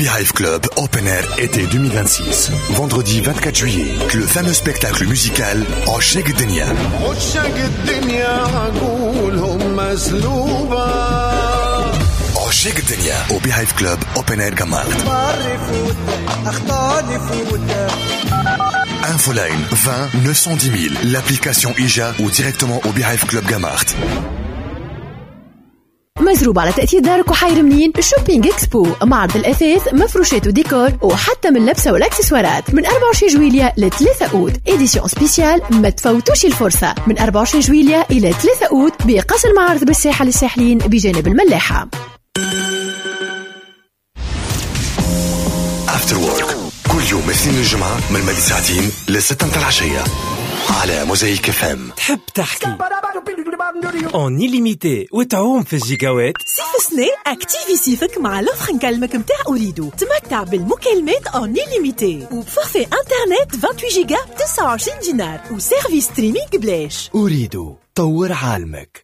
Beehive Club Open Air été 2026. Vendredi 24 juillet, le fameux spectacle musical عشاق الدنيا. عشاق الدنيا عقولهم مسلوبة. عشاق الدنيا au Beehive Club Open Air Gamart. Infoline 20 910 000, l'application IJA ou directement au Beehive Club Gamart. مزروب على تأثير دارك وحير منين شوبينج اكسبو، معرض الأثاث مفروشات وديكور وحتى من لبسة والأكسسوارات من 24 جويلية ل 3 أوت. إديسيون سبيسيال ما تفوتوش الفرصة من 24 جويلية إلى 3 أوت بقصر معارض بالساحة للساحلين بجانب الملاحة. After Work كل يوم اثنين الجمعة من مدى ساعتين ل6 متاع العشية على موزايك FM. تحب تحكي اون إليميتي وتعوم في الجيجاوات؟ صيف سنة اكتيفي صيفك مع لوفر نكلمك متاع أوريدو. تمتع بالمكالمات اون إليميتي وبفورفي انترنت 28 جيجا ب 29 دينار وسيرفيس ستريمينغ بلاش. أوريدو طور عالمك.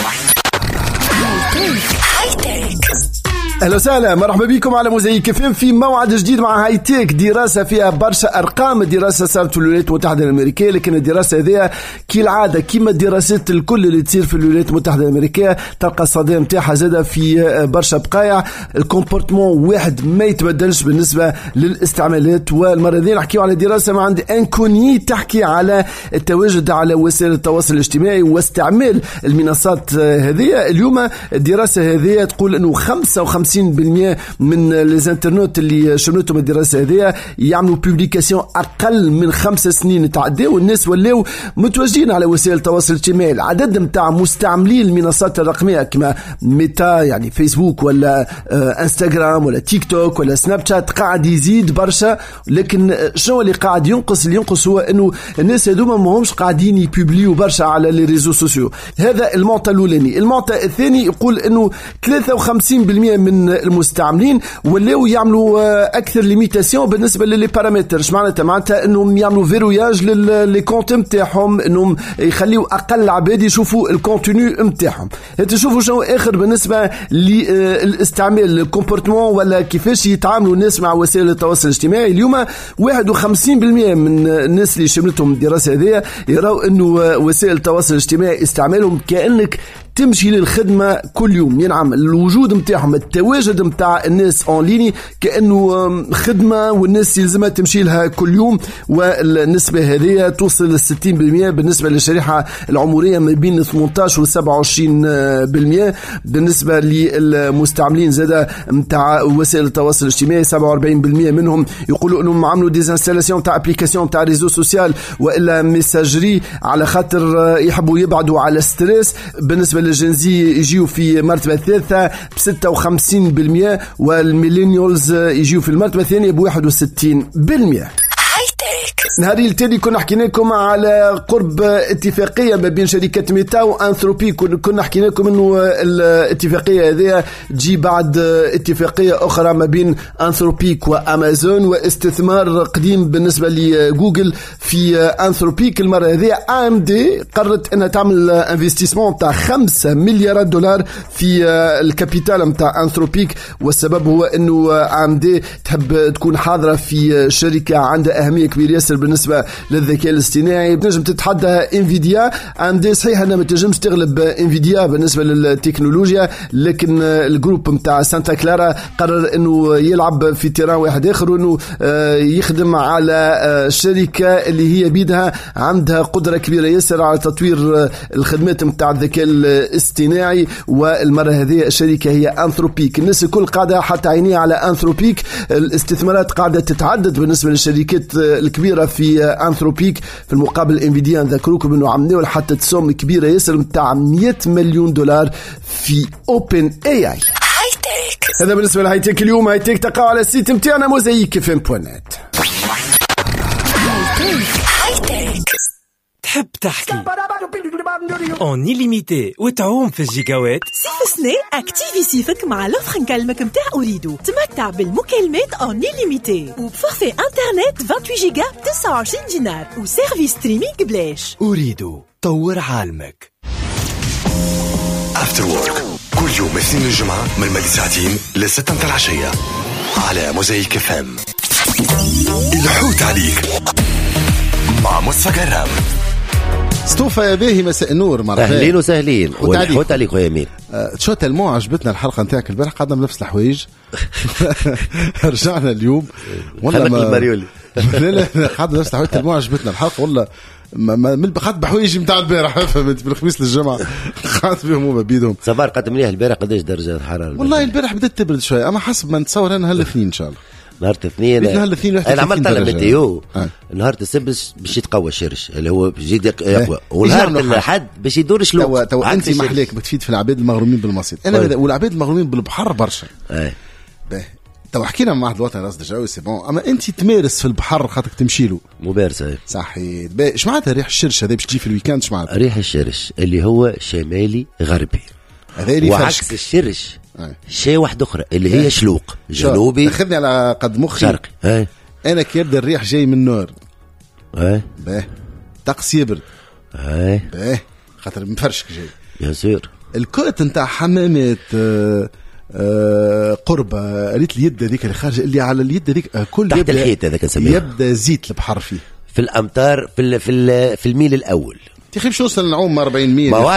اهلا وسهلا، مرحبا بكم على موزايك FM في موعد جديد مع هاي تيك. دراسه فيها برشا ارقام. الدراسه صارت في الولايات المتحده الامريكيه، لكن الدراسه هذه كالعاده كيما الدراسات الكل اللي تصير في الولايات المتحده الامريكيه تلقى الصدى نتاعها زاده في برشا بقايع. الكومبورتمون واحد ما يتبدلش بالنسبه للاستعمالات. والمره هذه نحكيو على دراسه ما عند انكوني تحكي على التواجد على وسائل التواصل الاجتماعي واستعمال المنصات هذه. اليوم الدراسه هذه تقول انه 55% من الانترنت اللي شملتهم الدراسه هذه يعملوا بوبليكاسيون اقل من 5 سنين تعداو، والناس ولاو متواجدين على وسائل التواصل الاجتماعي. العدد نتاع مستعملين المنصات الرقميه كما ميتا يعني فيسبوك ولا انستغرام ولا تيك توك ولا سناب شات قاعد يزيد برشا. لكن شنو اللي قاعد ينقص؟ اللي ينقص هو انه الناس هذوما ما همش قاعدين يبوبليو برشا على لي ريزو سوسيو. هذا المعطى الاولاني. المعطى الثاني يقول انه 53% من المستعملين ولاو يعملوا اكثر ليميتاسيون بالنسبه للي بارامتر. اش معناتها انهم يعملوا فيروياج للي كونت نتاعهم، انهم يخليوا اقل عباد يشوفوا الكونتينيو نتاعهم. تشوفوا شنو اخر بالنسبه للاستعمال الكومبورتمون ولا كيفاش يتعاملوا الناس مع وسائل التواصل الاجتماعي. اليوم 51% من الناس اللي شملتهم الدراسه هذه يراو انه وسائل التواصل الاجتماعي استعمالهم كانك تمشي للخدمة كل يوم. ينعم الوجود متاعهم، التواجد متاع الناس اون ليني كأنه خدمة والناس يلزمها تمشي لها كل يوم. والنسبة هذه توصل ل 60% بالنسبة للشريحة العمرية ما بين 18 و 27%. بالنسبة للمستعملين زادة متاع وسائل التواصل الاجتماعي 47% منهم يقولوا انهم عملوا ديزانستالاسيون تاع ابليكاسيون تاع ريزو سوسيال والا ميساجري على خاطر يحبوا يبعدوا على ستريس. بالنسبة الجنزي يجيو في مرتبة الثالثة ب 56%، والميلينيولز يجيو في المرتبة الثانية ب 61%. نهاري التالي كنا حكينا لكم على قرب اتفاقية ما بين شركة ميتا وأنثروبيك. كنا حكينا لكم انه الاتفاقية هذه تجي بعد اتفاقية أخرى ما بين أنثروبيك وأمازون، واستثمار قديم بالنسبة لجوجل في أنثروبيك. المرة هذه AMD قررت أنها تعمل انفستيسمون تاع 5 مليارات دولار في الكابيتال متاع أنثروبيك. والسبب هو أنه AMD تحب تكون حاضرة في شركة عندها أهمية كبيرة ياسر بالنسبة للذكاء الاصطناعي. بتنجم تتحدى انفيديا. AMD صحيح انها ما تنجمش تغلب انفيديا بالنسبة للتكنولوجيا، لكن الجروب متاع سانتا كلارا قرر انه يلعب في تيران واحد اخر، وانه يخدم على شركة اللي هي بيدها عندها قدرة كبيرة ياسر على تطوير الخدمات متاع الذكاء الاصطناعي. والمرة هذه الشركة هي أنثروبيك. الناس الكل قاعدة حتى عينيها على أنثروبيك. الاستثمارات قاعدة تتعدد بالنسبة للشركات الكبيرة في أنثروبيك. في المقابل انفيديا نذكروكم انه عملوا حتى سوم كبيرة ياسر متاع 100 مليون دولار في اوبن اي اي. هذا بالنسبة لهاي تيك. اليوم هاي تيك تقع على السيت متاعنا موزايك FM.net. تحب تحكي اون إليميتي وتعوم في الجيجاوات؟ صيف سنة اكتيفي صيفك مع لوفر نكلمك متاع أوريدو. تمتع بالمكالمات اون إليميتي وبفورفي انترنت 28 جيجا ب 29 دينار وسيرفيس ستريمينغ بلاش. أوريدو طور عالمك. After Work كل يوم اثنين الجمعة من مدى ساعتين ل6 متاع العشية على موزايك FM. الحوت عليك مع مصطفى قرام. ستوفا يا باهي، مساء النور. مرحبا، اهلين وسهلين. والحوت عليك خويا امين. شو تلمو عجبتنا الحلقه نتاعك البارح، قعدنا بنفس الحوايج. رجعنا اليوم والله ما الماريولي. لا قعدنا نفس الحوايج. تلمو عجبتنا الحلقه والله. من قعدت بحوايج نتاع البارح، فهمت، من الخميس للجمعه قعدت بهم وما بيدهم. صبار قد مليح البارح. قداش درجه الحراره؟ والله البارح بدات تبرد شويه، اما حسب ما نتصور انا هالاثنين ان شاء الله. نهار الاثنين انا عملت على الميتيو. نهار السبت باش يتقوى الشرش اللي هو يزيد يقوى، ونهار الاحد باش يدور شلوك. تو انت محليك بتفيد في العباد المغرومين بالمصيد، انا والعباد المغرومين بالبحر برشا. تو حكينا مع واحد الوطن راس دجاوي سي بون، اما انت تمارس في البحر خاطرك تمشي له ممارسه. صحيح. اش معناتها ريح الشرش هذا باش تجي في الويكاند؟ اش معناتها ريح الشرش؟ اللي هو شمالي غربي، هذا وعكس الشرش شيء واحد اخرى اللي هي شلوق جنوبي. اخذني على قد مخي شرقي. انا كي يبدا الريح جاي من النور طقس يبرد خاطر مفرشك جاي بيان سور. الكوت نتاع حمامات قربة ريت اليد هذيك اللي خارجه، اللي على اليد هذيك كل تحت الحيط هذاك نسميه، يبدا زيت البحر فيه في الامتار في الميل الاول. تخيب شو وصل نعوم 40 ميل. ما هو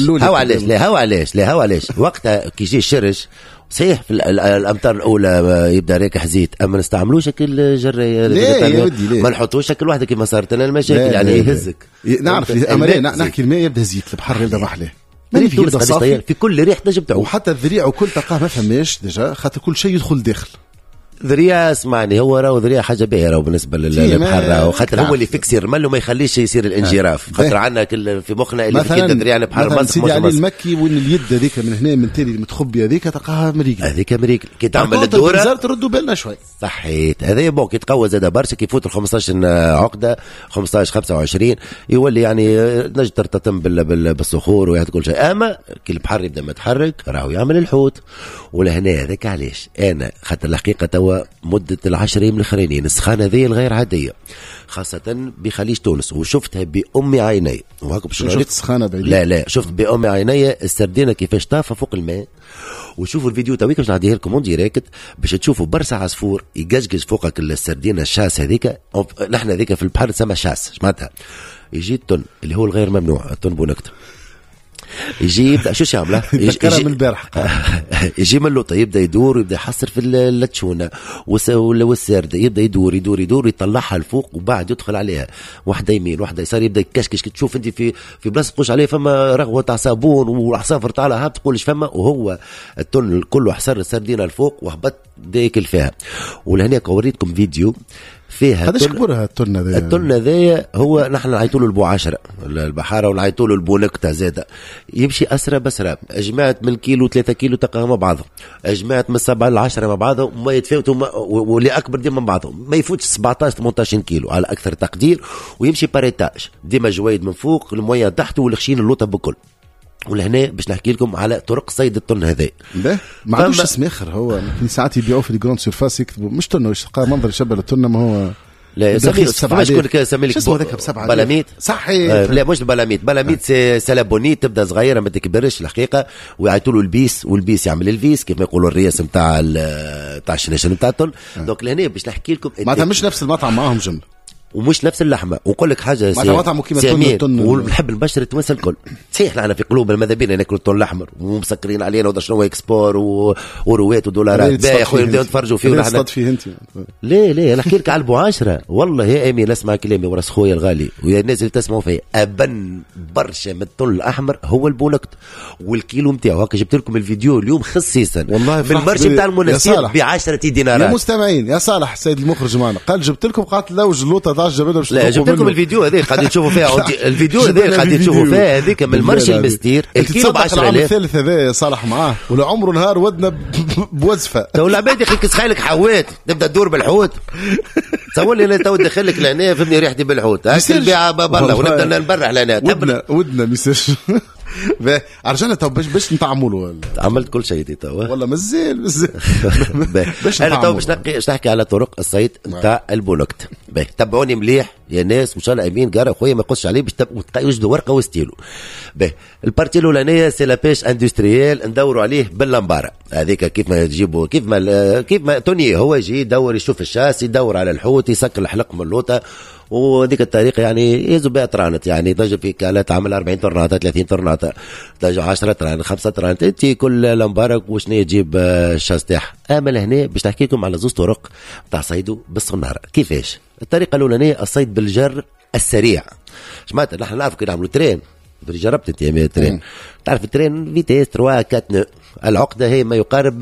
علاش هو علاش وقتها كي يجي الشرش صحيح في الامتار الاولى يبدا ريكح زيت، اما نستعملوش كل جرايه ما نحطوش كل واحده كيما صارت لنا المشاكل يعني يهزك. نعرف اما نحكي الماء يبدا زيت البحر يبدا محلاه في كل ريح تنجم تعوم، وحتى الذريعه وكل تلقاه ما فهماش ديجا خاطر كل شيء يدخل داخل. ذريعه اسمعني، هو راهو ذريعه حاجه باهيه راهو بالنسبه للبحر، وخاطر هو اللي فيكسي الرمل وما يخليش يصير الانجراف. خاطر عندنا في مخنا اللي كي ذريعه البحر مصر سيدي علي المكي، وين اليد هذيك من هنا من تالي المتخبيه هذيك تلقاها مريقله، هذيك مريقله كي تعمل الدوره تردوا بالنا شوي. صحيت. هذا بون كي تقوى زاد برشا، كي يفوت ال 15 عقده 15 25 يولي يعني نجم ترتطم بالصخور ويعطي كل شيء. اما كي البحر يبدا متحرك راهو يعمل الحوت. ولهنا هذاك علاش انا خاطر الحقيقه توا مده ال10 ايام الاخرانيين السخانه ذي الغير عاديه، خاصه بخليج تونس، وشفتها بأم عيني. وهاكم شفت سخانه بعيد؟ لا شفت بأم عيني السردينه كيفاش طافه فوق الماء. وشوفوا الفيديو تويك باش نعديه لكم اون ديريكت باش تشوفوا برشا عصفور يقشقش فوقك السردينه الشاس هذيك. نحن هذيك في البحر تسمى شاس. معناتها يجي التن اللي هو الغير ممنوع، التن بونكت، يجي يبدا شو يعمل؟ يجي من البارح يجي من اللوطه يبدا يدور ويبدا يحصر في اللتشونه والسرد، يبدا يدور يطلعها الفوق، وبعد يدخل عليها واحده يمين واحده يسار، يبدا يكشكش. تشوف انت في بلاصه تقولش عليه فما رغوه تاع صابون والعصافر طالعه تقولش فما، وهو التن كله حصر السردينه الفوق وهبط ديكل فيها. ولهنا وريتكم فيديو فيها. قداش كبرها التن ذا؟ التن ذا هو نحن نعيطوا له البو 10 البحاره، ونعيطوا له البو نكته زاده. يمشي اسرى بسرى، اجمعت من كيلو 3 كيلو تلقاها مع بعضهم، اجمعت من 7 ل 10 مع بعضهم، وما يتفاوتوا واللي اكبر ديما مع بعضهم ما يفوتش 17 18 كيلو على اكثر تقدير. ويمشي باريتاج ديما جويد من فوق المويه تحت والخشين اللوطه بكل. ولهنا باش نحكي لكم على طرق صيد التن هذا. ما عندوش اسم اخر، هو يمكن ساعات يبيعوا في الجراند سيرفاس يكتبوا مش تن، يلقى منظر يشبه التن، ما هو لا فماش كل سمي لك بلاميت. صحيح. لا مش بلاميت سلابونيت تبدا صغيره ما تكبرش الحقيقه، ويعيطوا له البيس، والبيس يعمل الفيس كيف ما يقولوا الرياس نتاع الشناشن نتاع التن. دونك لهنا باش نحكي لكم معناتها مش نفس المطعم معاهم جمله ومش نفس اللحمه. ونقول لك حاجه ونحب البشر التوانسه الكل صحيح، نحن في قلوب الماذا بينا ناكلوا التون الاحمر ومسكرين علينا ودا شنو اكسبور وروات ودولارات. يا خويا نبداو نتفرجوا فيه ونحن فيه انت. لا نحكي لك على البو 10 والله يا امين اسمع كلامي وراس خويا الغالي ويا الناس اللي تسمعوا فيه. ابن برشا من التون الاحمر هو البونكت، والكيلو نتاعو هكا جبت لكم الفيديو اليوم خصيصا والله بالمرشي نتاع المناسير ب10 دينارات. يا مستمعين يا صالح سيد المخرج معنا قال جبت لكم قالت لوج اللوطه لا جبت لكم الفيديو هذا قاعدين تشوفوا فيها الفيديو هذا قاعدين تشوفوا فيها هذيك من المرشي المستير الكيلو ب 10,000. العام الثالث هذا صالح معاه ولا عمره نهار ودنا بوزفه. تو العباد يا اخي كسخالك حوات تبدا تدور بالحوت. تصور لي انا تو دخلك لهنا فهمني ريحتي بالحوت هاك البيعه بالله ونبدا نبرح لهنا ودنا ميساج رجعنا تو باش نتعاملوا. عملت كل شيء دي تو والله مازال باش انا تو باش نحكي على طرق الصيد نتاع البونكت. تبعوني مليح يا ناس وان شاء الله. امين قال خويا ما يقصش عليه باش يوجدوا ورقه وستيلو. البارتي الاولانيه سي لا بيش اندستريال ندوروا عليه باللمباره هذيك. كيف ما تجيبوا كيف ما توني هو يجي يدور يشوف الشاس يدور على الحوت يسكر الحلق من اللوطه وذيك الطريقه يعني يزو بها طرانت. يعني تنجم في كاله تعمل 40 طرناطه 30 طرناطه تنجم 10 طران 5 طران انت كل لمبارك وشنو تجيب الشاس تاعها. اما لهنا باش نحكي لكم على زوج طرق تاع صيدو بالصناره. كيفاش؟ الطريقه الاولانيه الصيد بالجر السريع. شمعت نحن نعرف كي نعملوا ترين. جربت انت يا ترين تعرف الترين فيتيس 3 4 نو. العقده هي ما يقارب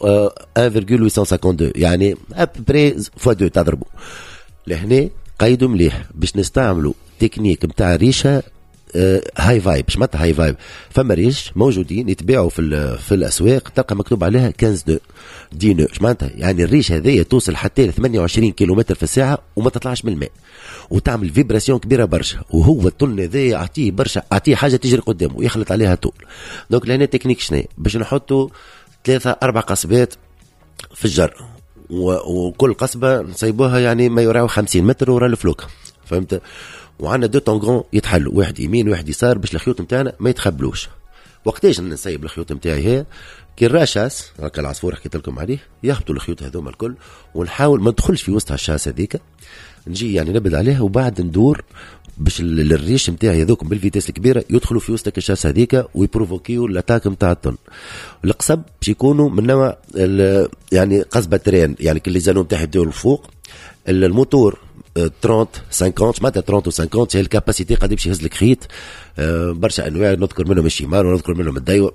1.852 يعني ابري فوا 2 تضربوا. لهنا قيدوا مليح باش نستعملوا تكنيك نتاع ريشه هاي فايب. شمعت هاي فايب؟ فما ريش موجودين يتباعوا في الاسواق تلقى مكتوب عليها 15 نو 10 نو. شمعتها؟ يعني الريشه هذه توصل حتى ل 28 كيلومتر في الساعه وما تطلعش من الماء وتعمل فيبراسيون كبيره برشا. وهو الطن هذا يعطيه برشا يعطيه حاجه تجري قدامه ويخلط عليها طول. دونك لهنا تكنيك شنو باش نحطوا 3-4 قصبات في الجر وكل قصبه نصيبوها يعني ما يراو 50 متر ورا الفلوكه. فهمت؟ وعندنا 2 طونغون يتحلوا واحد يمين واحد يسار باش الخيوط نتاعنا ما يتخبلوش. وقتاش نصيب الخيوط نتاعي هي كي الراشاس هكا العصفور حكيت لكم عليه يهبطوا الخيوط هذوما الكل ونحاول ما ندخلش في وسط الشاس هذيك. نجي يعني نبعد عليها وبعد ندور باش الريش نتاعي هذوك بالفيتاس الكبيره يدخلوا في وسط الشاس هذيك ويبروفوكيو الاتاك نتاع الطن. القصب باش يكونوا من نوع يعني قصبه ترين يعني كل زانو نتاعي يبداو الفوق. الموتور 30 50 معناتها 30 و 50 هي الكاباسيتي قد باش يهز لك خيط. برشا انواع نذكر منهم الشيمار ونذكر منهم الدايو.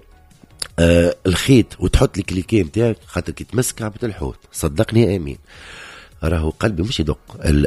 الخيط وتحط لك الكليكي نتاعك خاطر كي تمسك عبد الحوت صدقني امين راهو قلبي مش يدق.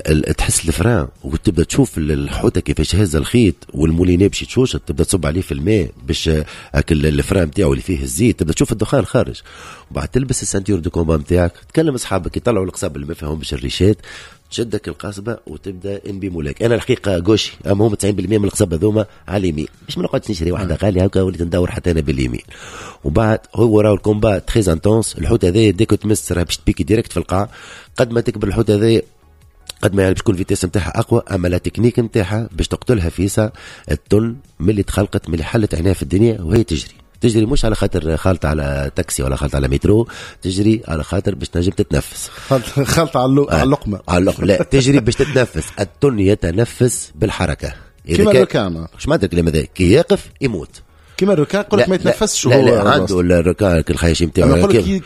تحس الفران وتبدا تشوف الحوته كيفاش هز الخيط والموليني باش تشوش تبدا تصب عليه في الماء باش اكل الفران نتاعو اللي فيه الزيت تبدا تشوف الدخان خارج. وبعد تلبس السنتيور دو كومبا نتاعك تكلم اصحابك يطلعوا القصاب اللي ما فيهمش الريشات تشدك القصبه وتبدا انبي مولاك. انا الحقيقه غوشي اما هم 90% من القصبه ذوما على اليمين باش ما نقعدش نشري واحده غاليه هكا وليت ندور حتى انا باليمين. وبعد هو راهو الكومبا تري انتونس. الحوت هذا ديكو تمس راه باش تبيكي ديريكت في القاع. قد ما تكبر الحوت هذا قد ما يعني باش تكون الفيتاس نتاعها اقوى. اما لا تكنيك نتاعها باش تقتلها فيسا التن ملي تخلقت ملي حلت عينيها في الدنيا وهي تجري مش على خاطر خالطة على تاكسي ولا خالطة على مترو. تجري على خاطر باش تنجم تتنفس. خالطة على اللقمة لا تجري باش تتنفس. التن يتنفس بالحركة. كيما الركان. مش معناتها الكلام هذا كي يقف يموت. كيما الركان قلت ما يتنفسش. لا عنده الركان الخياشيم نتاعو يقول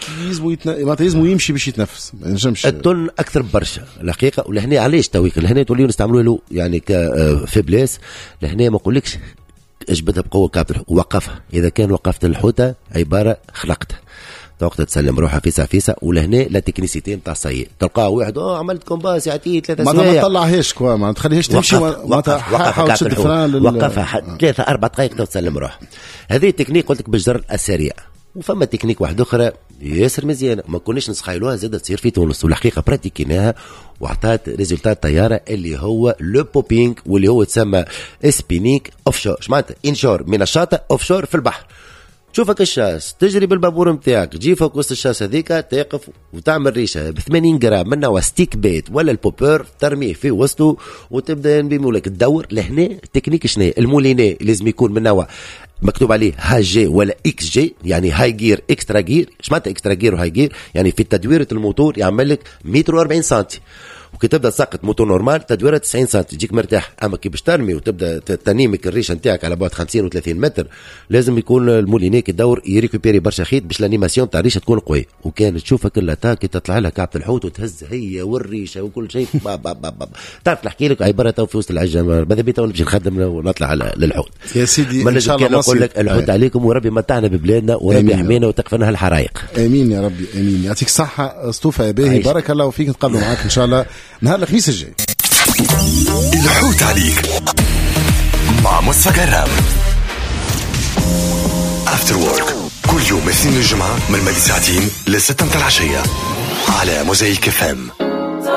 لك يلزمو يمشي باش يتنفس ما ينجمش. التن اكثر برشا الحقيقه. ولهنا علاش تويك لهنا توليو نستعملوا له يعني كفيبليس. لهنا ما نقولكش اجبدها بقوه كابتل وقفها. اذا كان وقفت الحوته عباره خلقتها وقتها تسلم روحها فيسا. ولهنا لا تكنيسيتي نتاع الصيد تلقاه واحد عملت كومباس يعطيه 3 سوايع ما تطلعهاش كوا ما تخليهاش تمشي. وقفها تشد الفران وقفها 3-4 دقائق تسلم روحها. هذه التكنيك قلت لك بالجر السريع. وفما تكنيك واحد اخرى ياسر مزيانه ما كناش نسخايلوها زادت تصير في تونس والحقيقه براتيكيناها وعطات ريزولتات طياره اللي هو لو بوبينغ واللي هو تسمى سبينيك اوف شور. معناتها انشور من الشاطئ اوف شور في البحر. تشوفك الشاس تجري بالبابور نتاعك تجي فوق وسط الشاس هذيك تقف وتعمل ريشه ب 80 جرام من نوع ستيك بيت ولا البوبر ترميه في وسطه وتبدا نبيمولك تدور. لهنا التكنيك شنو الموليني لازم يكون من نوع مكتوب عليه هاي جي ولا اكس جي يعني هاي جير اكسترا جير. ايش معناتها اكسترا جير وهاي جير؟ يعني في تدويره الموتور يعمل لك 140 سنتي وكي تبدا تسقط موتور نورمال تدويره 90 سم تجيك مرتاح. اما كي باش ترمي وتبدا تنيمك الريشه نتاعك على بعد 50 و30 متر لازم يكون المولينيك يدور يريكوبيري برشا خيط باش الانيماسيون تاع الريشه تكون قويه. وكان تشوفك الاتاك تطلع لها كعبه الحوت وتهز هي والريشه وكل شيء تعرف نحكي لك عباره تو في وسط العجه ماذا بيت نمشي نخدم ونطلع للحوت يا سيدي. ان شاء الله نقول لك الحوت عليكم وربي متعنا ببلادنا وربي يحمينا وتقفنا هالحرايق. امين يا ربي امين. يعطيك الصحه اسطوفه يا باهي بارك الله فيك. نتقابلوا معاك ان شاء الله نهار الخميس الجاي. الحوت عليك مع مصطفى كرام. افتر وورك كل يوم اثنين الجمعة من 2 ساعتين ل6 متاع العشية على موزايك FM.